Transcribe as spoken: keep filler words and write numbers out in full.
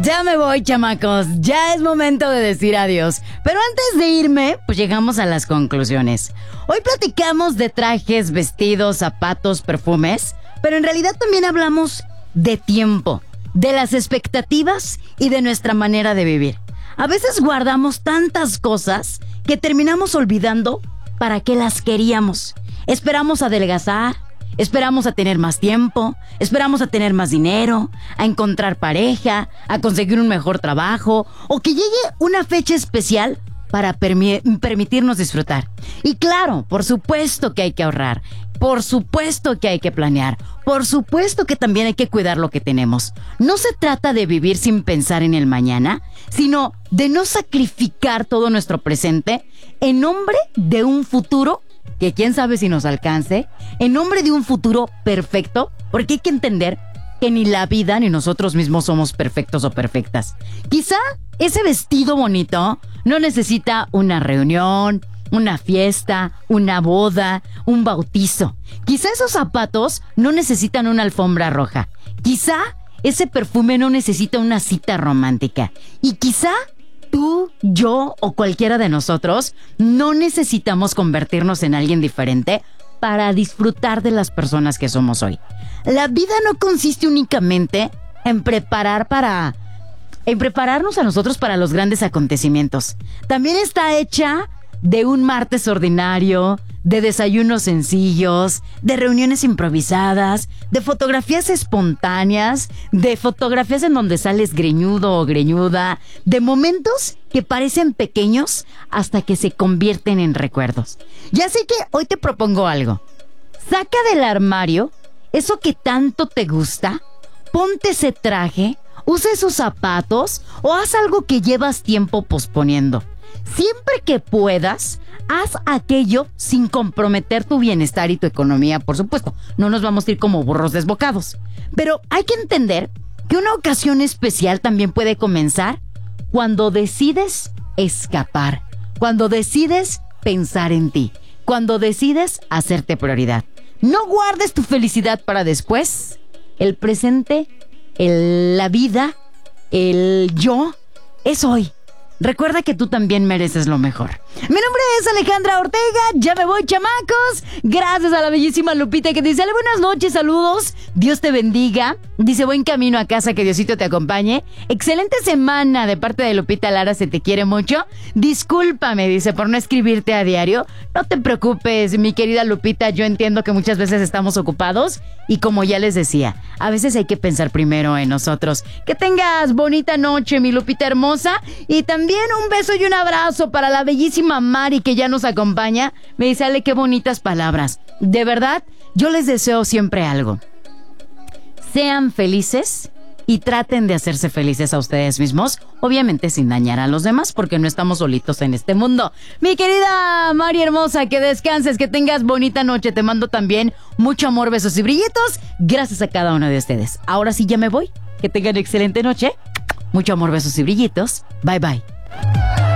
Ya me voy, chamacos. Ya es momento de decir adiós. Pero antes de irme, pues llegamos a las conclusiones. Hoy platicamos de trajes, vestidos, zapatos, perfumes, pero en realidad también hablamos de tiempo, de las expectativas y de nuestra manera de vivir. A veces guardamos tantas cosas que terminamos olvidando para qué las queríamos. Esperamos adelgazar, esperamos a tener más tiempo, esperamos a tener más dinero, a encontrar pareja, a conseguir un mejor trabajo o que llegue una fecha especial para permi- permitirnos disfrutar. Y claro, por supuesto que hay que ahorrar, por supuesto que hay que planear, por supuesto que también hay que cuidar lo que tenemos. No se trata de vivir sin pensar en el mañana, sino de no sacrificar todo nuestro presente en nombre de un futuro que quién sabe si nos alcance, en nombre de un futuro perfecto, porque hay que entender que ni la vida ni nosotros mismos somos perfectos o perfectas. Quizá ese vestido bonito no necesita una reunión, una fiesta, una boda, un bautizo. Quizá esos zapatos no necesitan una alfombra roja. Quizá ese perfume no necesita una cita romántica. Y quizá tú, yo o cualquiera de nosotros no necesitamos convertirnos en alguien diferente para disfrutar de las personas que somos hoy. La vida no consiste únicamente en preparar para... en prepararnos a nosotros para los grandes acontecimientos. También está hecha de un martes ordinario, de desayunos sencillos, de reuniones improvisadas, de fotografías espontáneas, de fotografías en donde sales greñudo o greñuda, de momentos que parecen pequeños hasta que se convierten en recuerdos. Y así que hoy te propongo algo. Saca del armario eso que tanto te gusta, ponte ese traje, usa esos zapatos o haz algo que llevas tiempo posponiendo. Siempre que puedas, haz aquello sin comprometer tu bienestar y tu economía, por supuesto. No nos vamos a ir como burros desbocados. Pero hay que entender que una ocasión especial también puede comenzar cuando decides escapar, cuando decides pensar en ti, cuando decides hacerte prioridad. No guardes tu felicidad para después. El presente, el, la vida, el yo, es hoy. Recuerda que tú también mereces lo mejor. Mi nombre es Alejandra Ortega, ya me voy, chamacos. Gracias a la bellísima Lupita que dice, buenas noches, saludos, Dios te bendiga. Dice, buen camino a casa, que Diosito te acompañe. Excelente semana de parte de Lupita Lara, se te quiere mucho. Discúlpame, dice, por no escribirte a diario. No te preocupes, mi querida Lupita, yo entiendo que muchas veces estamos ocupados. Y como ya les decía, a veces hay que pensar primero en nosotros. Que tengas bonita noche, mi Lupita hermosa. Y también un beso y un abrazo para la bellísima Mari que ya nos acompaña. Me dice, Ale, qué bonitas palabras. De verdad, yo les deseo siempre algo. Sean felices y traten de hacerse felices a ustedes mismos, obviamente sin dañar a los demás, porque no estamos solitos en este mundo. Mi querida Mari hermosa, que descanses, que tengas bonita noche. Te mando también mucho amor, besos y brillitos. Gracias a cada uno de ustedes. Ahora sí ya me voy. Que tengan excelente noche. Mucho amor, besos y brillitos. Bye, bye.